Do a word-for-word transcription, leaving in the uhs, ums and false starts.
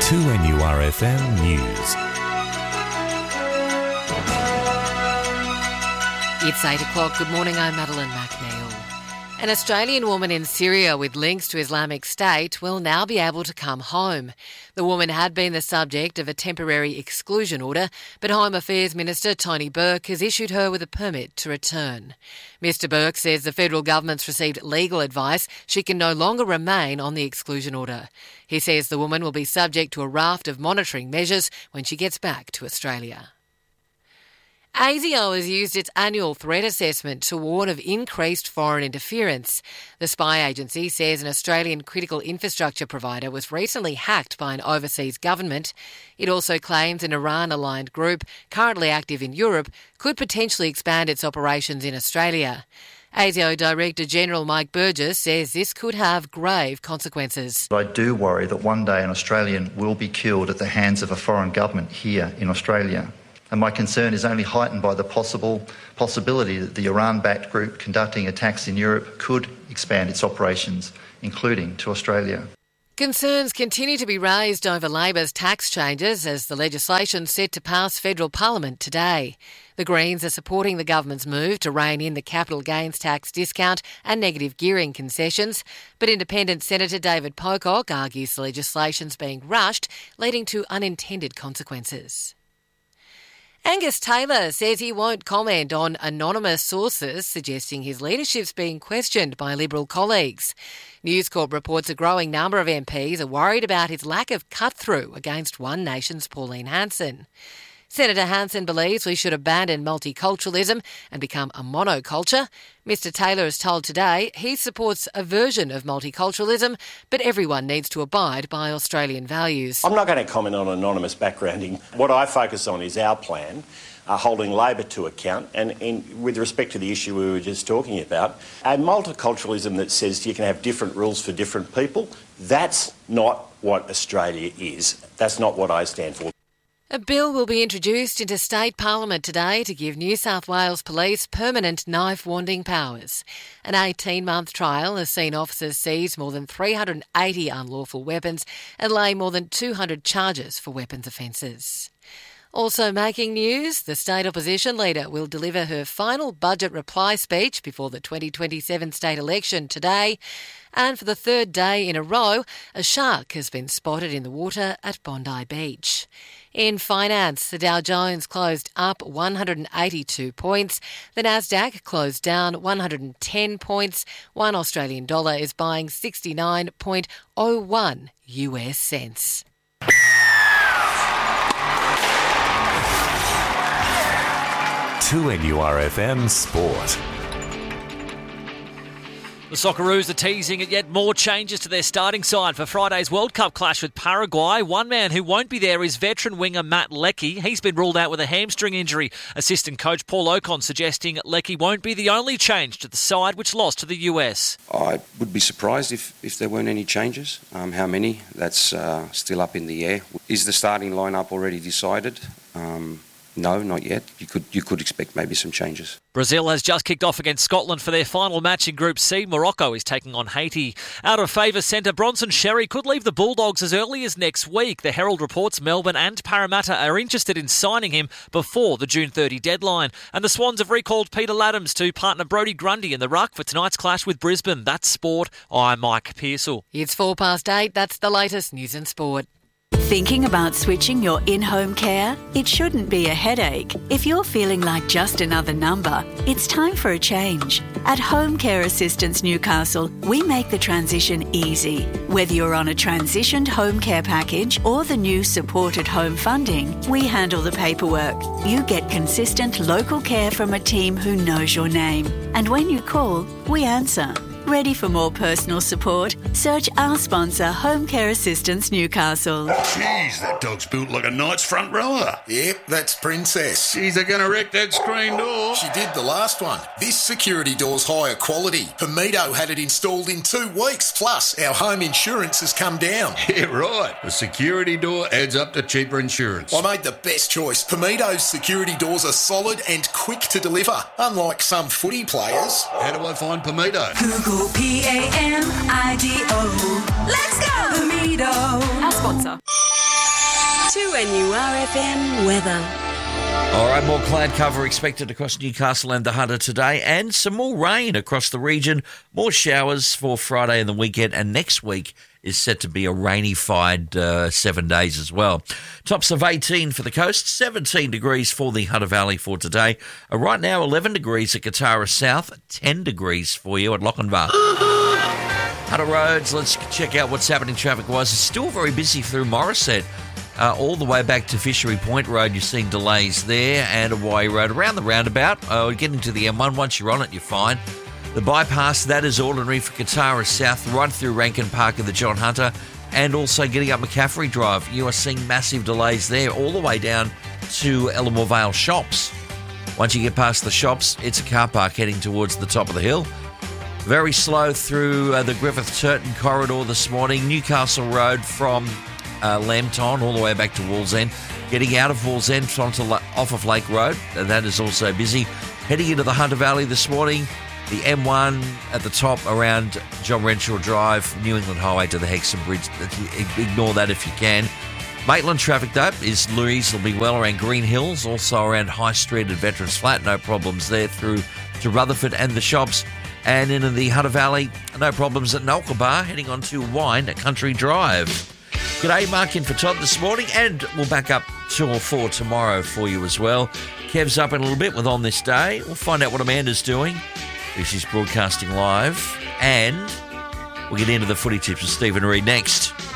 two N U R F M News. It's eight o'clock. Good morning, I'm Madeline McNeil. An Australian woman in Syria with links to Islamic State will now be able to come home. The woman had been the subject of a temporary exclusion order, but Home Affairs Minister Tony Burke has issued her with a permit to return. Mr Burke says the federal government's received legal advice she can no longer remain on the exclusion order. He says the woman will be subject to a raft of monitoring measures when she gets back to Australia. ASIO has used its annual threat assessment to warn of increased foreign interference. The spy agency says an Australian critical infrastructure provider was recently hacked by an overseas government. It also claims an Iran-aligned group, currently active in Europe, could potentially expand its operations in Australia. ASIO Director General Mike Burgess says this could have grave consequences. I do worry that one day an Australian will be killed at the hands of a foreign government here in Australia. And my concern is only heightened by the possible possibility that the Iran-backed group conducting attacks in Europe could expand its operations, including to Australia. Concerns continue to be raised over Labor's tax changes as the legislation set to pass federal parliament today. The Greens are supporting the government's move to rein in the capital gains tax discount and negative gearing concessions, but Independent Senator David Pocock argues the legislation's being rushed, leading to unintended consequences. Angus Taylor says he won't comment on anonymous sources suggesting his leadership's being questioned by Liberal colleagues. News Corp reports a growing number of M Ps are worried about his lack of cut-through against One Nation's Pauline Hanson. Senator Hanson believes we should abandon multiculturalism and become a monoculture. Mister Taylor has told Today he supports a version of multiculturalism, but everyone needs to abide by Australian values. I'm not going to comment on anonymous backgrounding. What I focus on is our plan, uh, holding Labor to account, and in, with respect to the issue we were just talking about, a multiculturalism that says you can have different rules for different people, that's not what Australia is. That's not what I stand for. A bill will be introduced into State Parliament today to give New South Wales Police permanent knife-wanding powers. An eighteen-month trial has seen officers seize more than three hundred eighty unlawful weapons and lay more than two hundred charges for weapons offences. Also making news, the state opposition leader will deliver her final budget reply speech before the twenty twenty-seven state election today. And for the third day in a row, a shark has been spotted in the water at Bondi Beach. In finance, the Dow Jones closed up one hundred eighty-two points. The Nasdaq closed down one hundred ten points. One Australian dollar is buying sixty-nine point oh one U S cents. two N U R F M Sport. The Socceroos are teasing at yet more changes to their starting side for Friday's World Cup clash with Paraguay. One man who won't be there is veteran winger Matt Leckie. He's been ruled out with a hamstring injury. Assistant coach Paul Ocon suggesting Leckie won't be the only change to the side which lost to the U S. I would be surprised if, if there weren't any changes. Um, how many? That's uh, still up in the air. Is the starting lineup already decided? Um, No, not yet. You could you could expect maybe some changes. Brazil has just kicked off against Scotland for their final match in Group C. Morocco is taking on Haiti. Out of favour centre Bronson Xerri could leave the Bulldogs as early as next week. The Herald reports Melbourne and Parramatta are interested in signing him before the June thirtieth deadline. And the Swans have recalled Peter Laddams to partner Brodie Grundy in the ruck for tonight's clash with Brisbane. That's sport. I'm Mike Pearsall. It's four past eight. That's the latest news and sport. Thinking about switching your in-home care? It shouldn't be a headache. If you're feeling like just another number, it's time for a change. At Home Care Assistance Newcastle, we make the transition easy. Whether you're on a transitioned home care package or the new supported home funding, we handle the paperwork. You get consistent local care from a team who knows your name. And when you call, we answer. Ready for more personal support? Search our sponsor, Home Care Assistance Newcastle. Jeez, that dog's built like a knight's front rower. Yep, that's Princess. Jeez, they're going to wreck that screen door. She did the last one. This security door's higher quality. Pomito had it installed in two weeks. Plus, our home insurance has come down. Yeah, right. The security door adds up to cheaper insurance. I made the best choice. Pomito's security doors are solid and quick to deliver, unlike some footy players. How do I find Pomito? Google P A M I D O. Let's go! Pomito. Our sponsor. two N U R F M weather. All right, more cloud cover expected across Newcastle and the Hunter today, and some more rain across the region. More showers for Friday and the weekend, and next week is set to be a rainy-fied uh, seven days as well. Tops of eighteen for the coast, seventeen degrees for the Hunter Valley for today. Uh, right now, eleven degrees at Katara South, ten degrees for you at Lochinvar. Hunter Roads, let's check out what's happening traffic-wise. It's still very busy through Morisset. Uh, all the way back to Fishery Point Road, you're seeing delays there, and Hawaii Road around the roundabout. Uh, getting to the M one, once you're on it, you're fine. The bypass, that is ordinary for Katara South, right through Rankin Park and the John Hunter, and also getting up McCaffrey Drive. You are seeing massive delays there, all the way down to Ellamore Vale Shops. Once you get past the shops, it's a car park heading towards the top of the hill. Very slow through uh, the Griffith-Turton corridor this morning. Newcastle Road from uh, Lambton all the way back to Wallsend. Getting out of Wallsend onto La- off of Lake Road, and that is also busy. Heading into the Hunter Valley this morning. The M one at the top around John Renshaw Drive, New England Highway to the Hexham Bridge. Ignore that if you can. Maitland traffic, though, is reasonably well around Green Hills, also around High Street and Veterans Flat. No problems there through to Rutherford and the shops. And in the Hunter Valley, no problems at Nolkabar, heading on to Wine at Country Drive. G'day, Mark in for Todd this morning, and we'll back up two or four tomorrow for you as well. Kev's up in a little bit with On This Day. We'll find out what Amanda's doing. She's broadcasting live, and we'll get into the footy tips with Stephen Reid next.